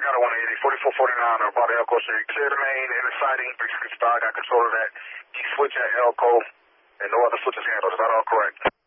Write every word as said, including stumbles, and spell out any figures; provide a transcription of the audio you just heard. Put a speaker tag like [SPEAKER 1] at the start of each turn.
[SPEAKER 1] got a one eighty, forty-four forty-nine, or about Elko City. Clear the main and the siding, three sixty-five, got control of that. Key switch at Elko, and no other switches handled. Is that all correct?